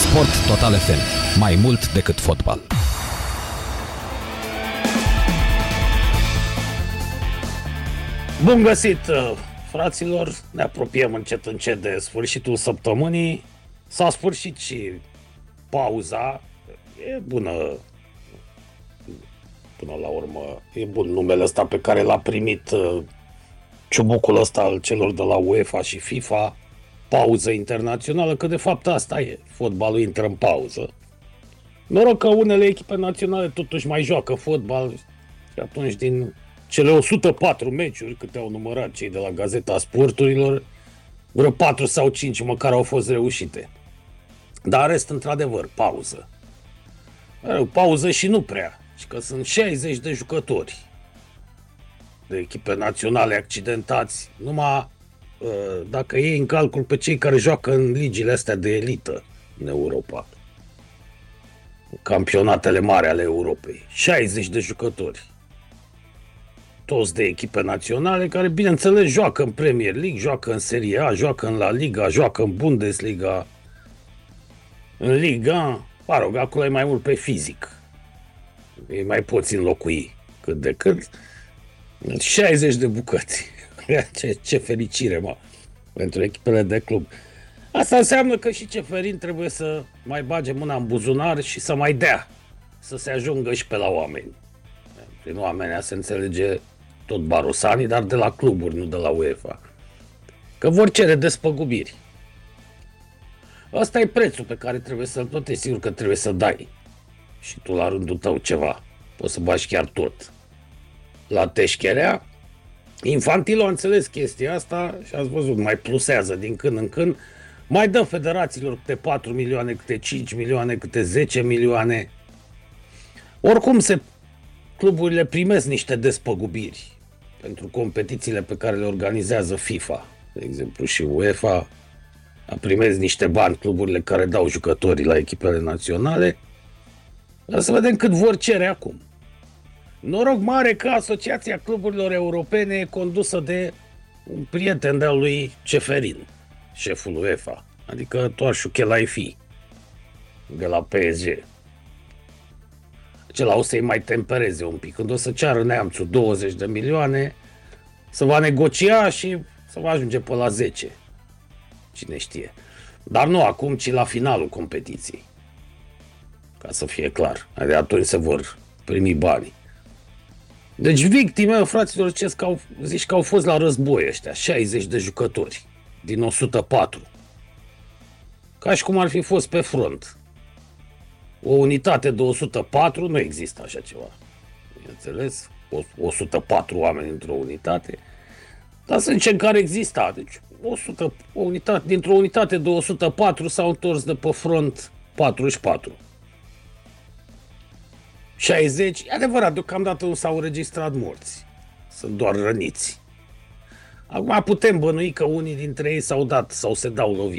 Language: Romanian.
Sport Total FM. Mai mult decât fotbal. Bun găsit, fraților! Ne apropiem încet de sfârșitul săptămânii. S-a sfârșit și pauza. E bună, până la urmă, e bun numele ăsta pe care l-a primit ciubucul ăsta al celor de la UEFA și FIFA, pauză internațională, că de fapt asta e, fotbalul intră în pauză. Noroc că unele echipe naționale totuși mai joacă fotbal și atunci din cele 104 meciuri câte au numărat cei de la Gazeta Sporturilor, vreo 4 sau 5 măcar au fost reușite. Dar în rest, într-adevăr, pauză. Pauză și nu prea, și că sunt 60 de jucători de echipe naționale accidentați, numai dacă iei în calcul pe cei care joacă în ligile astea de elită în Europa, campionatele mari ale Europei, 60 de jucători, toți de echipe naționale care, bineînțeles, joacă în Premier League, joacă în Serie A, joacă în La Liga, joacă în Bundesliga, în Liga, mă rog, acolo e mai mult pe fizic. Ei mai poți înlocui cât de cât. 60 de bucăți. Ce fericire, mă, pentru echipele de club. Asta înseamnă că și Ceferin trebuie să mai bage mâna în buzunar și să mai dea, să se ajungă și pe la oameni. Prin oamenii se înțelege tot Barosani, dar de la cluburi, nu de la UEFA. Că vor cere despăgubiri. Ăsta e prețul pe care trebuie să-l plătești, sigur că trebuie să dai. Și tu la rândul tău ceva. Poți să bagi chiar tot. La Teșcherea, Infantilo a înțeles chestia asta și ați văzut, mai plusează din când în când, mai dă federațiilor câte 4 milioane, câte 5 milioane, câte 10 milioane. Oricum cluburile primesc niște despăgubiri pentru competițiile pe care le organizează FIFA. De exemplu, și UEFA primesc niște bani, cluburile care dau jucătorii la echipele naționale. Dar să vedem cât vor cere acum. Noroc mare că Asociația Cluburilor Europene e condusă de un prieten de-al lui Ceferin, șeful UEFA, adică Toașu Chelaifi, de la PSG. Acela o să-i mai tempereze un pic. Când o să ceară neamțul 20 de milioane, se va negocia și se va ajunge pe la 10. Cine știe. Dar nu acum, ci la finalul competiției. Ca să fie clar. De atunci se vor primi banii. Deci victime, fraților, zici că au fost la război ăștia, 60 de jucători din 104. Ca și cum ar fi fost pe front. O unitate de 104, nu există așa ceva. Bineînțeles, 104 oameni într-o unitate, dar să zicem care exista. Deci dintr-o unitate de 104 s-au întors de pe front 44. 60, e adevărat, deocamdată nu s-au înregistrat morți. Sunt doar răniți. Acum putem bănui că unii dintre ei s-au dat sau se dau lovit.